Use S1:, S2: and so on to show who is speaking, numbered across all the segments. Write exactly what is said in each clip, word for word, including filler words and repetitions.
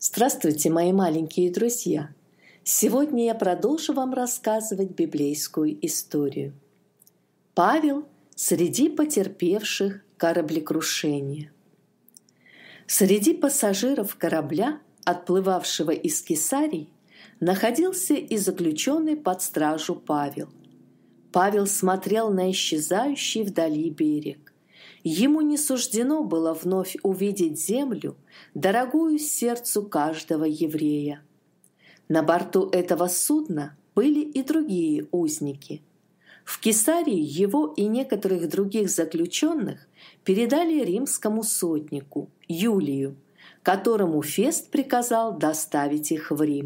S1: Здравствуйте, мои маленькие друзья! Сегодня я продолжу вам рассказывать библейскую историю. Павел среди потерпевших кораблекрушение. Среди пассажиров корабля, отплывавшего из Кесарии, находился и заключенный под стражу Павел. Павел смотрел на исчезающий вдали берег. Ему не суждено было вновь увидеть землю, дорогую сердцу каждого еврея. На борту этого судна были и другие узники. В Кесарии его и некоторых других заключенных передали римскому сотнику Юлию, которому Фест приказал доставить их в Рим.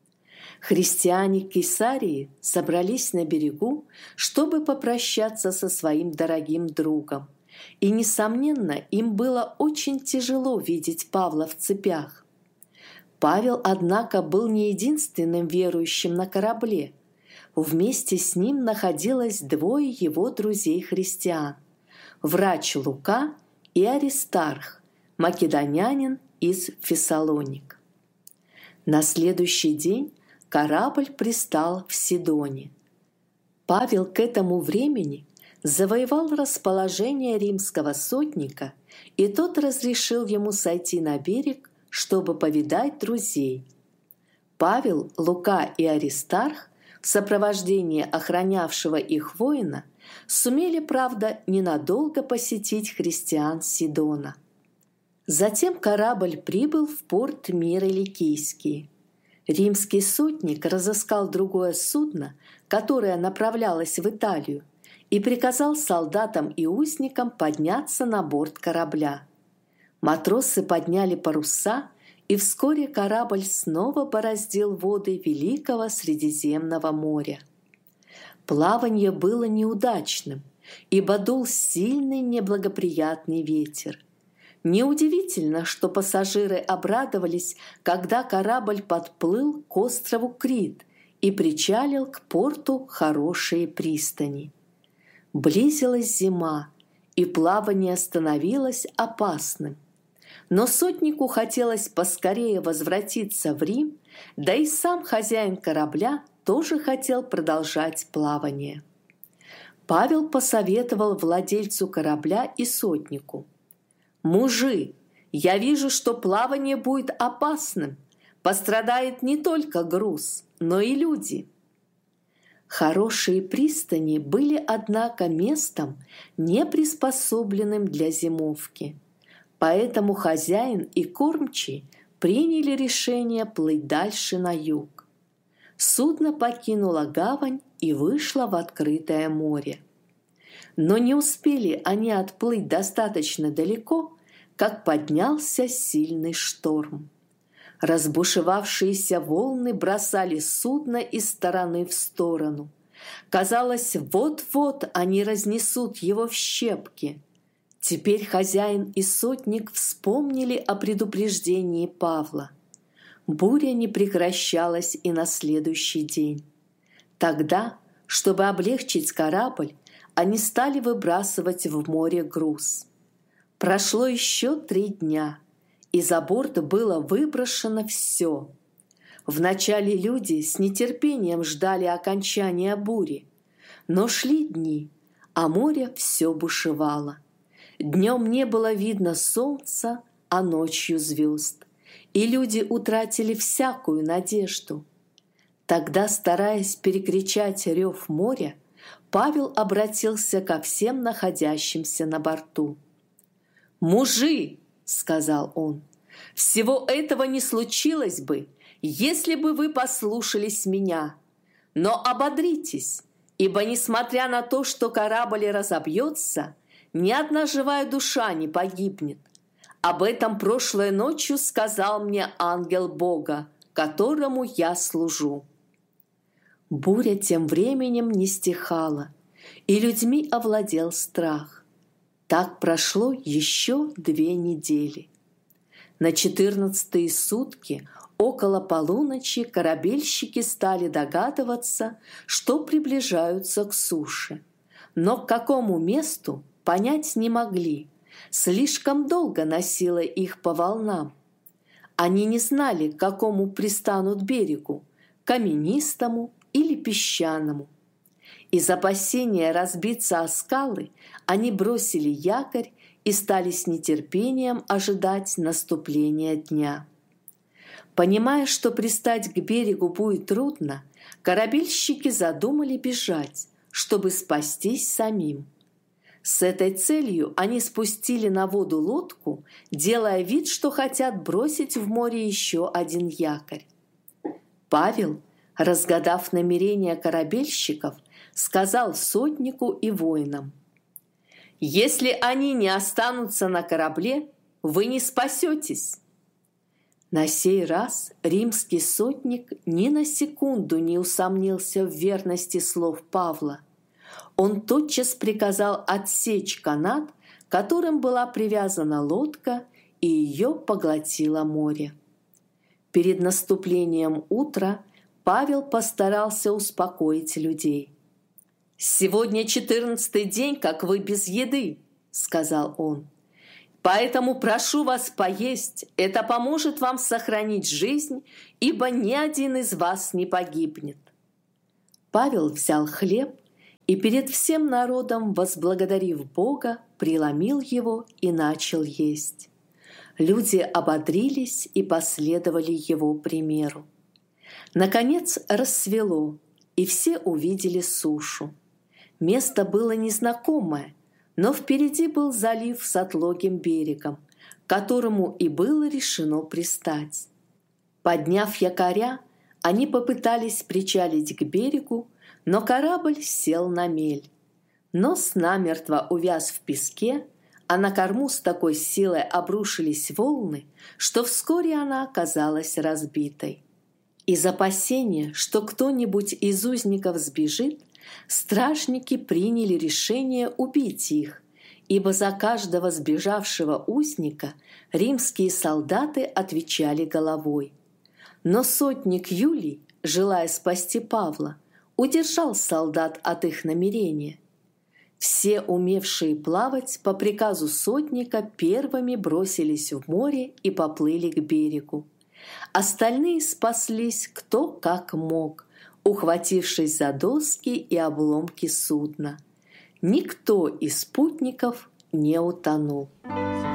S1: Христиане Кесарии собрались на берегу, чтобы попрощаться со своим дорогим другом. И, несомненно, им было очень тяжело видеть Павла в цепях. Павел, однако, был не единственным верующим на корабле. Вместе с ним находилось двое его друзей-христиан – врач Лука и Аристарх, македонянин из Фессалоник. На следующий день корабль пристал в Сидоне. Павел к этому времени завоевал расположение римского сотника, и тот разрешил ему сойти на берег, чтобы повидать друзей. Павел, Лука и Аристарх в сопровождении охранявшего их воина сумели, правда, ненадолго посетить христиан Сидона. Затем корабль прибыл в порт Мира Ликийский. Римский сотник разыскал другое судно, которое направлялось в Италию, и приказал солдатам и узникам подняться на борт корабля. Матросы подняли паруса, и вскоре корабль снова бороздил воды Великого Средиземного моря. Плавание было неудачным, ибо дул сильный неблагоприятный ветер. Неудивительно, что пассажиры обрадовались, когда корабль подплыл к острову Крит и причалил к порту хорошие пристани. Близилась зима, и плавание становилось опасным. Но сотнику хотелось поскорее возвратиться в Рим, да и сам хозяин корабля тоже хотел продолжать плавание. Павел посоветовал владельцу корабля и сотнику: «Мужи, я вижу, что плавание будет опасным. Пострадает не только груз, но и люди». Хорошие пристани были, однако, местом, не приспособленным для зимовки. Поэтому хозяин и кормчий приняли решение плыть дальше на юг. Судно покинуло гавань и вышло в открытое море. Но не успели они отплыть достаточно далеко, как поднялся сильный шторм. Разбушевавшиеся волны бросали судно из стороны в сторону. Казалось, вот-вот они разнесут его в щепки. Теперь хозяин и сотник вспомнили о предупреждении Павла. Буря не прекращалась и на следующий день. Тогда, чтобы облегчить корабль, они стали выбрасывать в море груз. Прошло еще три дня, и за борт было выброшено все. Вначале люди с нетерпением ждали окончания бури, но шли дни, а море все бушевало. Днем не было видно солнца, а ночью звезд, и люди утратили всякую надежду. Тогда, стараясь перекричать рев моря, Павел обратился ко всем находящимся на борту. «Мужи!» — сказал он, — «всего этого не случилось бы, если бы вы послушались меня. Но ободритесь, ибо, несмотря на то, что корабль разобьется, ни одна живая душа не погибнет. Об этом прошлой ночью сказал мне ангел Бога, которому я служу». Буря тем временем не стихала, и людьми овладел страх. Так прошло еще две недели. На четырнадцатые сутки, около полуночи, корабельщики стали догадываться, что приближаются к суше. Но к какому месту понять не могли. Слишком долго носило их по волнам. Они не знали, к какому пристанут берегу – каменистому или песчаному. Из опасения разбиться о скалы они бросили якорь и стали с нетерпением ожидать наступления дня. Понимая, что пристать к берегу будет трудно, корабельщики задумали бежать, чтобы спастись самим. С этой целью они спустили на воду лодку, делая вид, что хотят бросить в море еще один якорь. Павел, разгадав намерения корабельщиков, сказал сотнику и воинам: «Если они не останутся на корабле, вы не спасетесь». На сей раз римский сотник ни на секунду не усомнился в верности слов Павла. Он тотчас приказал отсечь канат, которым была привязана лодка, и ее поглотило море. Перед наступлением утра Павел постарался успокоить людей. «Сегодня четырнадцатый день, как вы без еды», — сказал он. «Поэтому прошу вас поесть, это поможет вам сохранить жизнь, ибо ни один из вас не погибнет». Павел взял хлеб и перед всем народом, возблагодарив Бога, преломил его и начал есть. Люди ободрились и последовали его примеру. Наконец рассвело, и все увидели сушу. Место было незнакомое, но впереди был залив с отлогим берегом, к которому и было решено пристать. Подняв якоря, они попытались причалить к берегу, но корабль сел на мель. Нос намертво увяз в песке, а на корму с такой силой обрушились волны, что вскоре она оказалась разбитой. Из опасения, что кто-нибудь из узников сбежит, стражники приняли решение убить их, ибо за каждого сбежавшего узника римские солдаты отвечали головой. Но сотник Юлий, желая спасти Павла, удержал солдат от их намерения. Все, умевшие плавать, по приказу сотника первыми бросились в море и поплыли к берегу. Остальные спаслись кто как мог, ухватившись за доски и обломки судна. Никто из путников не утонул.